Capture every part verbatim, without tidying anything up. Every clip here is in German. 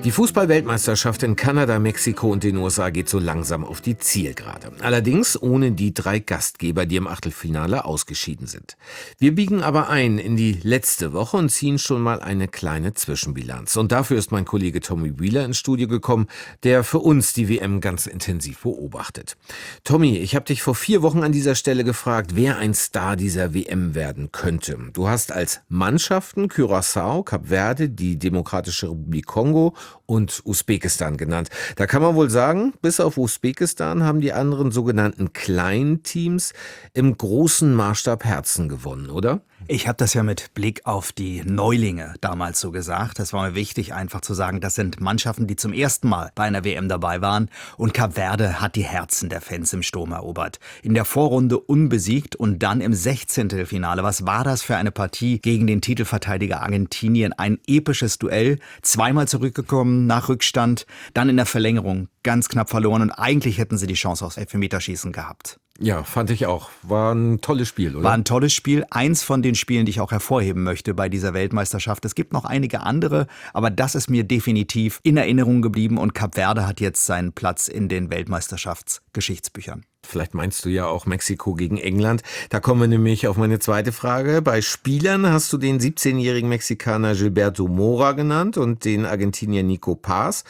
Die Fußball-Weltmeisterschaft in Kanada, Mexiko und den U S A geht so langsam auf die Zielgerade. Allerdings ohne die drei Gastgeber, die im Achtelfinale ausgeschieden sind. Wir biegen aber ein in die letzte Woche und ziehen schon mal eine kleine Zwischenbilanz. Und dafür ist mein Kollege Tommy Wheeler ins Studio gekommen, der für uns die W M ganz intensiv beobachtet. Tommy, ich habe dich vor vier Wochen an dieser Stelle gefragt, wer ein Star dieser W M werden könnte. Du hast als Mannschaften Curaçao, Kap Verde, die Demokratische Republik Kongo und Usbekistan genannt. Da kann man wohl sagen, bis auf Usbekistan haben die anderen sogenannten kleinen Teams im großen Maßstab Herzen gewonnen, oder? Ich habe das ja mit Blick auf die Neulinge damals so gesagt. Das war mir wichtig, einfach zu sagen, das sind Mannschaften, die zum ersten Mal bei einer W M dabei waren. Und Kap Verde hat die Herzen der Fans im Sturm erobert. In der Vorrunde unbesiegt und dann im Sechzehntelfinale. Was war das für eine Partie gegen den Titelverteidiger Argentinien? Ein episches Duell, zweimal zurückgekommen nach Rückstand, dann in der Verlängerung ganz knapp verloren und eigentlich hätten sie die Chance aufs Elfmeterschießen gehabt. Ja, fand ich auch. War ein tolles Spiel, oder? War ein tolles Spiel. Eins von den Spielen, die ich auch hervorheben möchte bei dieser Weltmeisterschaft. Es gibt noch einige andere, aber das ist mir definitiv in Erinnerung geblieben und Kap Verde hat jetzt seinen Platz in den Weltmeisterschaftsgeschichtsbüchern. Vielleicht meinst du ja auch Mexiko gegen England. Da kommen wir nämlich auf meine zweite Frage. Bei Spielern hast du den siebzehnjährigen Mexikaner Gilberto Mora genannt und den Argentinier Nico Paz.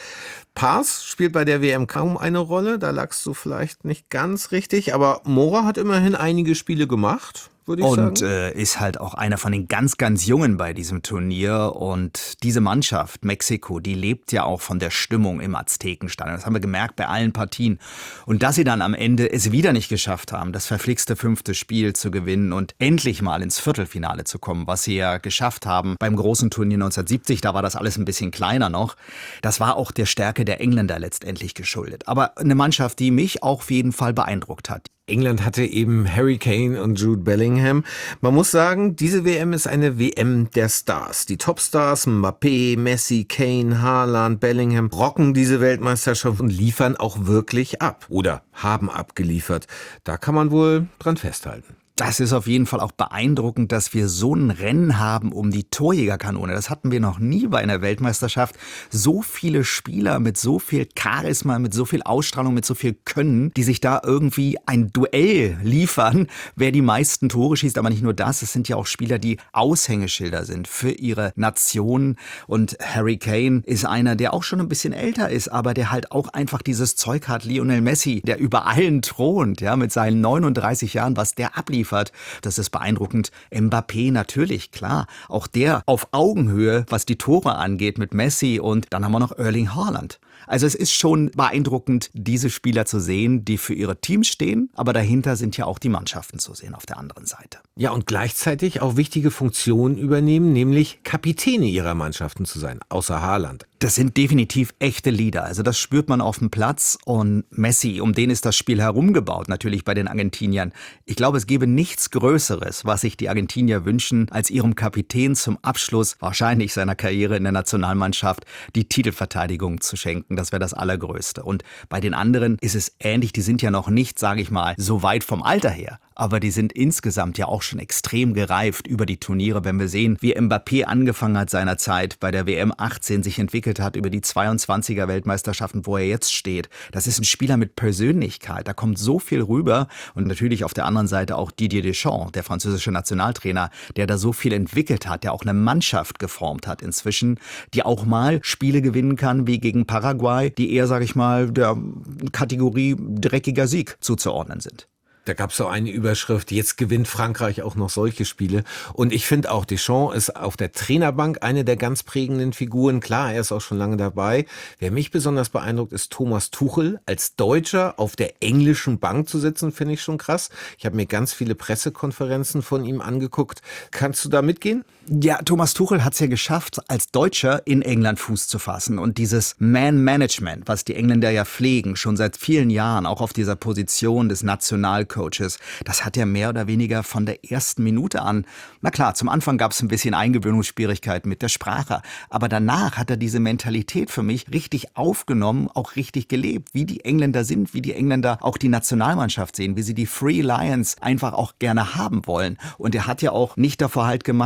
Paz spielt bei der W M kaum eine Rolle, da lagst du vielleicht nicht ganz richtig, aber Mora hat immerhin einige Spiele gemacht, würde ich sagen. Und äh, ist halt auch einer von den ganz, ganz Jungen bei diesem Turnier. Und diese Mannschaft, Mexiko, die lebt ja auch von der Stimmung im Aztekenstadion. Das haben wir gemerkt bei allen Partien. Und dass sie dann am Ende es wieder nicht geschafft haben, das verflixte fünfte Spiel zu gewinnen und endlich mal ins Viertelfinale zu kommen, was sie ja geschafft haben beim großen Turnier neunzehnhundertsiebzig, da war das alles ein bisschen kleiner noch. Das war auch der Stärke der Engländer letztendlich geschuldet. Aber eine Mannschaft, die mich auch auf jeden Fall beeindruckt hat. England hatte eben Harry Kane und Jude Bellingham. Man muss sagen, diese W M ist eine W M der Stars. Die Topstars Mbappé, Messi, Kane, Haaland, Bellingham rocken diese Weltmeisterschaft und liefern auch wirklich ab. Oder haben abgeliefert. Da kann man wohl dran festhalten. Das ist auf jeden Fall auch beeindruckend, dass wir so ein Rennen haben um die Torjägerkanone. Das hatten wir noch nie bei einer Weltmeisterschaft. So viele Spieler mit so viel Charisma, mit so viel Ausstrahlung, mit so viel Können, die sich da irgendwie ein Duell liefern, wer die meisten Tore schießt. Aber nicht nur das, es sind ja auch Spieler, die Aushängeschilder sind für ihre Nation. Und Harry Kane ist einer, der auch schon ein bisschen älter ist, aber der halt auch einfach dieses Zeug hat. Lionel Messi, der über allen thront, ja, mit seinen neununddreißig Jahren, was der abliefert. Das ist beeindruckend. Mbappé natürlich, klar. Auch der auf Augenhöhe, was die Tore angeht mit Messi und dann haben wir noch Erling Haaland. Also es ist schon beeindruckend, diese Spieler zu sehen, die für ihre Teams stehen, aber dahinter sind ja auch die Mannschaften zu sehen auf der anderen Seite. Ja, und gleichzeitig auch wichtige Funktionen übernehmen, nämlich Kapitäne ihrer Mannschaften zu sein, außer Haaland. Das sind definitiv echte Leader. Also das spürt man auf dem Platz. Und Messi, um den ist das Spiel herumgebaut, natürlich bei den Argentiniern. Ich glaube, es gäbe nichts Größeres, was sich die Argentinier wünschen, als ihrem Kapitän zum Abschluss wahrscheinlich seiner Karriere in der Nationalmannschaft die Titelverteidigung zu schenken. Das wäre das Allergrößte. Und bei den anderen ist es ähnlich. Die sind ja noch nicht, sage ich mal, so weit vom Alter her. Aber die sind insgesamt ja auch schon extrem gereift über die Turniere. Wenn wir sehen, wie Mbappé angefangen hat seinerzeit bei der W M achtzehn, sich entwickelt hat über die zweiundzwanziger Weltmeisterschaften, wo er jetzt steht. Das ist ein Spieler mit Persönlichkeit. Da kommt so viel rüber. Und natürlich auf der anderen Seite auch Didier Deschamps, der französische Nationaltrainer, der da so viel entwickelt hat, der auch eine Mannschaft geformt hat inzwischen, die auch mal Spiele gewinnen kann, wie gegen Paraguay, die eher, sage ich mal, der Kategorie dreckiger Sieg zuzuordnen sind. Da gab es so eine Überschrift, jetzt gewinnt Frankreich auch noch solche Spiele. Und ich finde auch, Deschamps ist auf der Trainerbank eine der ganz prägenden Figuren. Klar, er ist auch schon lange dabei. Wer mich besonders beeindruckt, ist Thomas Tuchel. Als Deutscher auf der englischen Bank zu sitzen, finde ich schon krass. Ich habe mir ganz viele Pressekonferenzen von ihm angeguckt. Kannst du da mitgehen? Ja, Thomas Tuchel hat es ja geschafft, als Deutscher in England Fuß zu fassen. Und dieses Man-Management, was die Engländer ja pflegen, schon seit vielen Jahren, auch auf dieser Position des Nationalcoaches, das hat er mehr oder weniger von der ersten Minute an. Na klar, zum Anfang gab es ein bisschen Eingewöhnungsschwierigkeiten mit der Sprache. Aber danach hat er diese Mentalität für mich richtig aufgenommen, auch richtig gelebt. Wie die Engländer sind, wie die Engländer auch die Nationalmannschaft sehen, wie sie die Free Lions einfach auch gerne haben wollen. Und er hat ja auch nicht davor Halt gemacht vor dem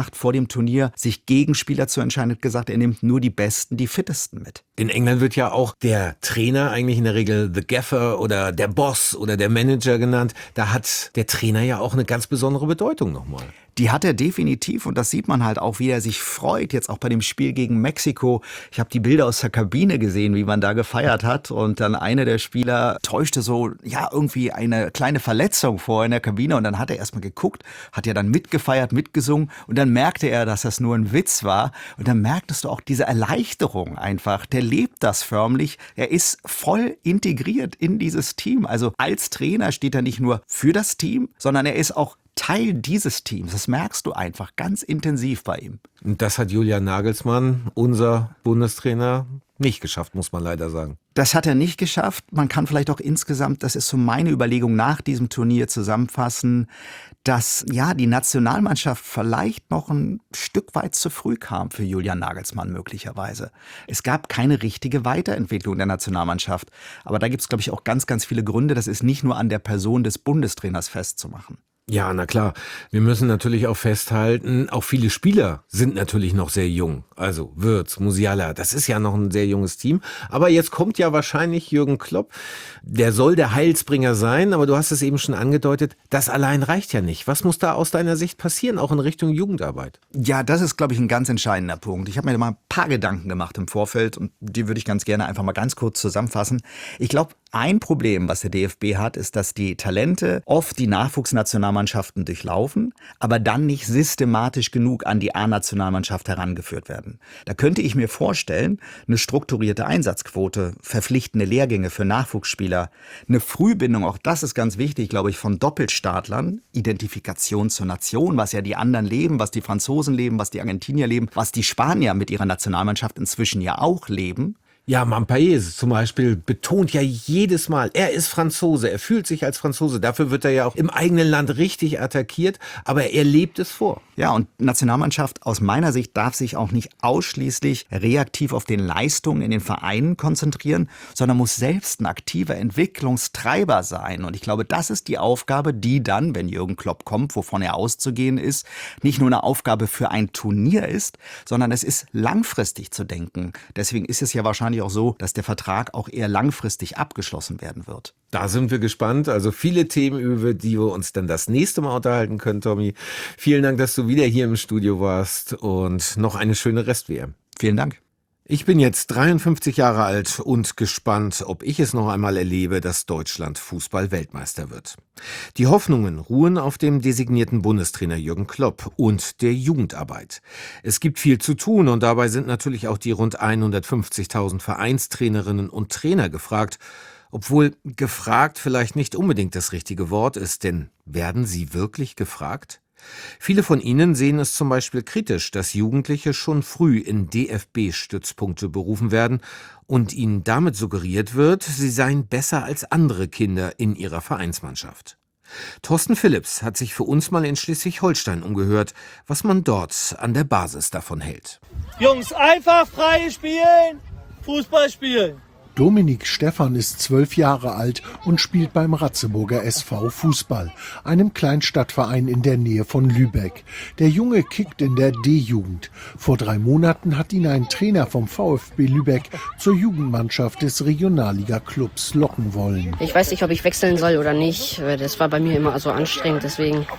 diesem Turnier sich gegen Spieler zu entscheiden, hat gesagt, er nimmt nur die Besten, die Fittesten mit. In England wird ja auch der Trainer eigentlich in der Regel the Gaffer oder der Boss oder der Manager genannt. Da hat der Trainer ja auch eine ganz besondere Bedeutung nochmal. Die hat er definitiv und das sieht man halt auch, wie er sich freut, jetzt auch bei dem Spiel gegen Mexiko. Ich habe die Bilder aus der Kabine gesehen, wie man da gefeiert hat und dann einer der Spieler täuschte so, ja, irgendwie eine kleine Verletzung vor in der Kabine und dann hat er erstmal geguckt, hat ja dann mitgefeiert, mitgesungen und dann merkte er, dass das nur ein Witz war und dann merktest du auch diese Erleichterung einfach, der lebt das förmlich, er ist voll integriert in dieses Team, also als Trainer steht er nicht nur für das Team, sondern er ist auch Teil dieses Teams. Das merkst du einfach ganz intensiv bei ihm. Und das hat Julian Nagelsmann, unser Bundestrainer, nicht geschafft, muss man leider sagen. Das hat er nicht geschafft. Man kann vielleicht auch insgesamt, das ist so meine Überlegung nach diesem Turnier zusammenfassen, dass ja die Nationalmannschaft vielleicht noch ein Stück weit zu früh kam für Julian Nagelsmann möglicherweise. Es gab keine richtige Weiterentwicklung der Nationalmannschaft. Aber da gibt es, glaube ich, auch ganz, ganz viele Gründe. Das ist nicht nur an der Person des Bundestrainers festzumachen. Ja, na klar. Wir müssen natürlich auch festhalten, auch viele Spieler sind natürlich noch sehr jung. Also Wirtz, Musiala, das ist ja noch ein sehr junges Team. Aber jetzt kommt ja wahrscheinlich Jürgen Klopp. Der soll der Heilsbringer sein, aber du hast es eben schon angedeutet, das allein reicht ja nicht. Was muss da aus deiner Sicht passieren, auch in Richtung Jugendarbeit? Ja, das ist, glaube ich, ein ganz entscheidender Punkt. Ich habe mir mal ein paar Gedanken gemacht im Vorfeld und die würde ich ganz gerne einfach mal ganz kurz zusammenfassen. Ich glaube, ein Problem, was der D F B hat, ist, dass die Talente oft die Nachwuchsnationalmannschaften durchlaufen, aber dann nicht systematisch genug an die A-Nationalmannschaft herangeführt werden. Da könnte ich mir vorstellen, eine strukturierte Einsatzquote, verpflichtende Lehrgänge für Nachwuchsspieler, eine Frühbindung, auch das ist ganz wichtig, glaube ich, von Doppelstartlern, Identifikation zur Nation, was ja die anderen leben, was die Franzosen leben, was die Argentinier leben, was die Spanier mit ihrer Nationalmannschaft inzwischen ja auch leben. Ja, Mampayes zum Beispiel betont ja jedes Mal, er ist Franzose, er fühlt sich als Franzose. Dafür wird er ja auch im eigenen Land richtig attackiert, aber er lebt es vor. Ja, und Nationalmannschaft aus meiner Sicht darf sich auch nicht ausschließlich reaktiv auf den Leistungen in den Vereinen konzentrieren, sondern muss selbst ein aktiver Entwicklungstreiber sein. Und ich glaube, das ist die Aufgabe, die dann, wenn Jürgen Klopp kommt, wovon er auszugehen ist, nicht nur eine Aufgabe für ein Turnier ist, sondern es ist langfristig zu denken. Deswegen ist es ja wahrscheinlich auch so, dass der Vertrag auch eher langfristig abgeschlossen werden wird. Da sind wir gespannt. Also viele Themen, über die wir uns dann das nächste Mal unterhalten können, Tommy. Vielen Dank, dass du wieder hier im Studio warst und noch eine schöne Rest-W M. Vielen Dank. Ich bin jetzt dreiundfünfzig Jahre alt und gespannt, ob ich es noch einmal erlebe, dass Deutschland Fußball-Weltmeister wird. Die Hoffnungen ruhen auf dem designierten Bundestrainer Jürgen Klopp und der Jugendarbeit. Es gibt viel zu tun und dabei sind natürlich auch die rund hundertfünfzigtausend Vereinstrainerinnen und Trainer gefragt, obwohl gefragt vielleicht nicht unbedingt das richtige Wort ist, denn werden sie wirklich gefragt? Viele von ihnen sehen es zum Beispiel kritisch, dass Jugendliche schon früh in D F B-Stützpunkte berufen werden und ihnen damit suggeriert wird, sie seien besser als andere Kinder in ihrer Vereinsmannschaft. Thorsten Phillips hat sich für uns mal in Schleswig-Holstein umgehört, was man dort an der Basis davon hält. Jungs, einfach frei spielen, Fußball spielen. Dominik Stephan ist zwölf Jahre alt und spielt beim Ratzeburger S V Fußball, einem Kleinstadtverein in der Nähe von Lübeck. Der Junge kickt in der D-Jugend. Vor drei Monaten hat ihn ein Trainer vom VfB Lübeck zur Jugendmannschaft des Regionalliga-Clubs locken wollen. Ich weiß nicht, ob ich wechseln soll oder nicht. Das war bei mir immer so anstrengend, deswegen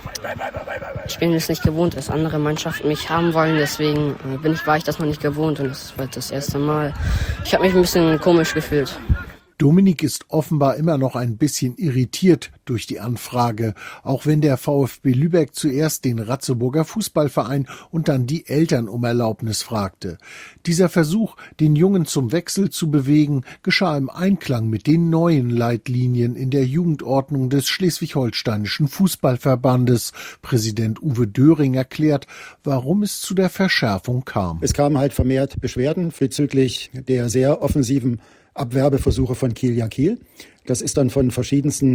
ich bin es nicht gewohnt, dass andere Mannschaften mich haben wollen. Deswegen bin ich, war ich das noch nicht gewohnt und das war das erste Mal. Ich habe mich ein bisschen komisch gefühlt. Dominik ist offenbar immer noch ein bisschen irritiert durch die Anfrage, auch wenn der VfB Lübeck zuerst den Ratzeburger Fußballverein und dann die Eltern um Erlaubnis fragte. Dieser Versuch, den Jungen zum Wechsel zu bewegen, geschah im Einklang mit den neuen Leitlinien in der Jugendordnung des Schleswig-Holsteinischen Fußballverbandes. Präsident Uwe Döring erklärt, warum es zu der Verschärfung kam. Es kamen halt vermehrt Beschwerden bezüglich der sehr offensiven Abwerbeversuche von Kiel ja Kiel. Das ist dann von verschiedensten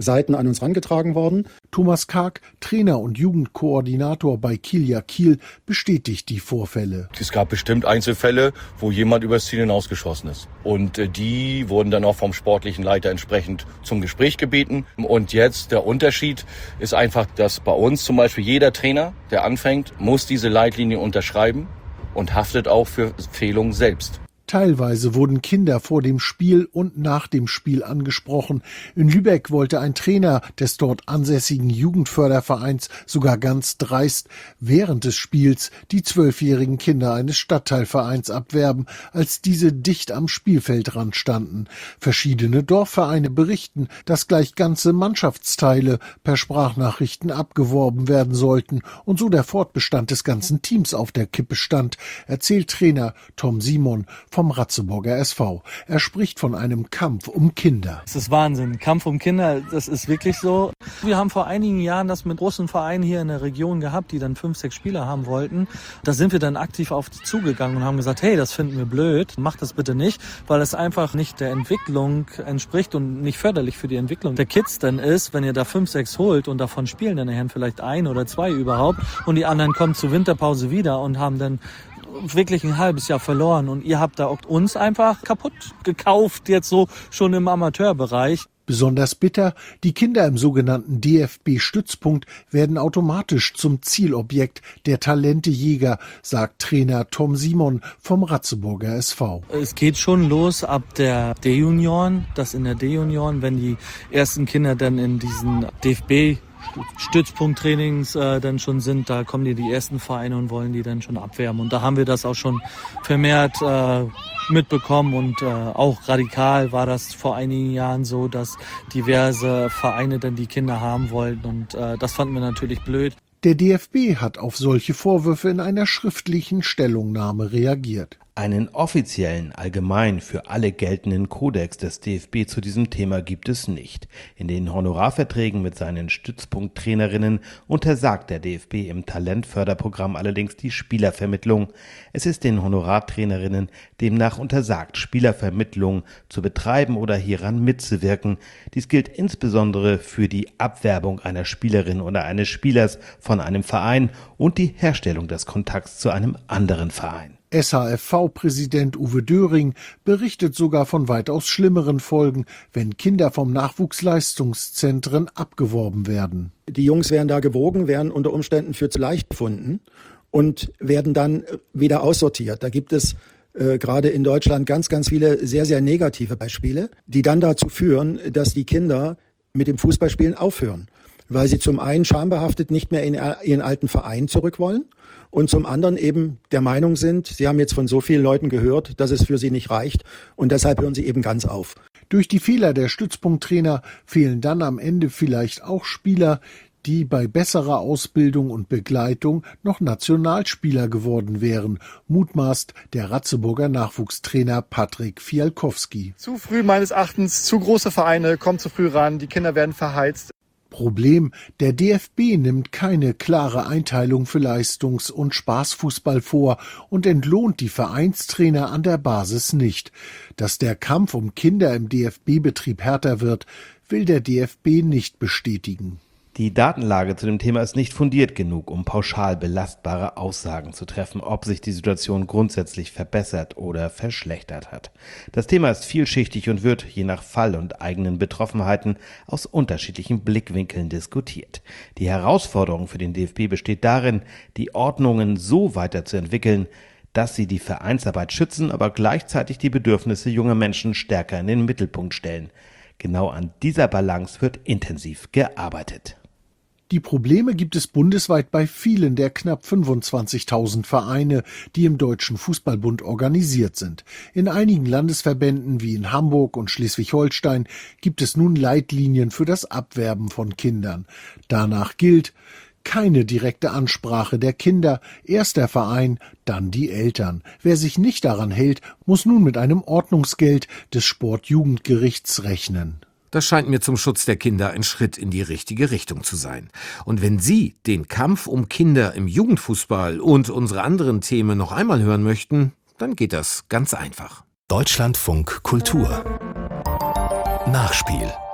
Seiten an uns herangetragen worden. Thomas Karg, Trainer und Jugendkoordinator bei Kilja Kiel, bestätigt die Vorfälle. Es gab bestimmt Einzelfälle, wo jemand übers Ziel hinausgeschossen ist. Und äh, die wurden dann auch vom sportlichen Leiter entsprechend zum Gespräch gebeten. Und jetzt der Unterschied ist einfach, dass bei uns zum Beispiel jeder Trainer, der anfängt, muss diese Leitlinie unterschreiben und haftet auch für Fehlungen selbst. Teilweise wurden Kinder vor dem Spiel und nach dem Spiel angesprochen. In Lübeck wollte ein Trainer des dort ansässigen Jugendfördervereins sogar ganz dreist während des Spiels die zwölfjährigen Kinder eines Stadtteilvereins abwerben, als diese dicht am Spielfeldrand standen. Verschiedene Dorfvereine berichten, dass gleich ganze Mannschaftsteile per Sprachnachrichten abgeworben werden sollten und so der Fortbestand des ganzen Teams auf der Kippe stand, erzählt Trainer Tom Simon vom Ratzeburger S V. Er spricht von einem Kampf um Kinder. Das ist Wahnsinn. Kampf um Kinder, das ist wirklich so. Wir haben vor einigen Jahren das mit großen Vereinen hier in der Region gehabt, die dann fünf, sechs Spieler haben wollten. Da sind wir dann aktiv auf die zugegangen und haben gesagt, hey, das finden wir blöd, macht das bitte nicht, weil es einfach nicht der Entwicklung entspricht und nicht förderlich für die Entwicklung der Kids dann ist, wenn ihr da fünf, sechs holt und davon spielen dann nachher vielleicht ein oder zwei überhaupt und die anderen kommen zur Winterpause wieder und haben dann wirklich ein halbes Jahr verloren und ihr habt da auch uns einfach kaputt gekauft, jetzt so schon im Amateurbereich. Besonders bitter, die Kinder im sogenannten D F B-Stützpunkt werden automatisch zum Zielobjekt der Talentejäger, sagt Trainer Tom Simon vom Ratzeburger S V. Es geht schon los ab der D-Junioren, das in der D-Junioren, wenn die ersten Kinder dann in diesen D F B Stützpunkttrainings äh, dann schon sind, da kommen die die ersten Vereine und wollen die dann schon abwärmen. Und da haben wir das auch schon vermehrt äh, mitbekommen und äh, auch radikal war das vor einigen Jahren so, dass diverse Vereine dann die Kinder haben wollten und äh, das fanden wir natürlich blöd. Der D F B hat auf solche Vorwürfe in einer schriftlichen Stellungnahme reagiert. Einen offiziellen, allgemein für alle geltenden Kodex des D F B zu diesem Thema gibt es nicht. In den Honorarverträgen mit seinen Stützpunkttrainerinnen untersagt der D F B im Talentförderprogramm allerdings die Spielervermittlung. Es ist den Honorartrainerinnen demnach untersagt, Spielervermittlung zu betreiben oder hieran mitzuwirken. Dies gilt insbesondere für die Abwerbung einer Spielerin oder eines Spielers von einem Verein und die Herstellung des Kontakts zu einem anderen Verein. S H F V-Präsident Uwe Döring berichtet sogar von weitaus schlimmeren Folgen, wenn Kinder vom Nachwuchsleistungszentren abgeworben werden. Die Jungs werden da gewogen, werden unter Umständen für zu leicht befunden und werden dann wieder aussortiert. Da gibt es äh, gerade in Deutschland ganz, ganz viele sehr, sehr negative Beispiele, die dann dazu führen, dass die Kinder mit dem Fußballspielen aufhören, weil sie zum einen schambehaftet nicht mehr in ihren alten Verein zurück wollen und zum anderen eben der Meinung sind, sie haben jetzt von so vielen Leuten gehört, dass es für sie nicht reicht und deshalb hören sie eben ganz auf. Durch die Fehler der Stützpunkttrainer fehlen dann am Ende vielleicht auch Spieler, die bei besserer Ausbildung und Begleitung noch Nationalspieler geworden wären, mutmaßt der Ratzeburger Nachwuchstrainer Patrick Fialkowski. Zu früh meines Erachtens, zu große Vereine, kommen zu früh ran, die Kinder werden verheizt. Problem, der D F B nimmt keine klare Einteilung für Leistungs- und Spaßfußball vor und entlohnt die Vereinstrainer an der Basis nicht. Dass der Kampf um Kinder im D F B-Betrieb härter wird, will der D F B nicht bestätigen. Die Datenlage zu dem Thema ist nicht fundiert genug, um pauschal belastbare Aussagen zu treffen, ob sich die Situation grundsätzlich verbessert oder verschlechtert hat. Das Thema ist vielschichtig und wird, je nach Fall und eigenen Betroffenheiten, aus unterschiedlichen Blickwinkeln diskutiert. Die Herausforderung für den D F B besteht darin, die Ordnungen so weiterzuentwickeln, dass sie die Vereinsarbeit schützen, aber gleichzeitig die Bedürfnisse junger Menschen stärker in den Mittelpunkt stellen. Genau an dieser Balance wird intensiv gearbeitet. Die Probleme gibt es bundesweit bei vielen der knapp fünfundzwanzigtausend Vereine, die im Deutschen Fußballbund organisiert sind. In einigen Landesverbänden wie in Hamburg und Schleswig-Holstein gibt es nun Leitlinien für das Abwerben von Kindern. Danach gilt: keine direkte Ansprache der Kinder, erst der Verein, dann die Eltern. Wer sich nicht daran hält, muss nun mit einem Ordnungsgeld des Sportjugendgerichts rechnen. Das scheint mir zum Schutz der Kinder ein Schritt in die richtige Richtung zu sein. Und wenn Sie den Kampf um Kinder im Jugendfußball und unsere anderen Themen noch einmal hören möchten, dann geht das ganz einfach. Deutschlandfunk Kultur Nachspiel.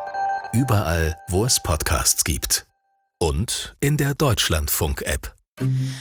überall, wo es Podcasts gibt. Und in der Deutschlandfunk-App.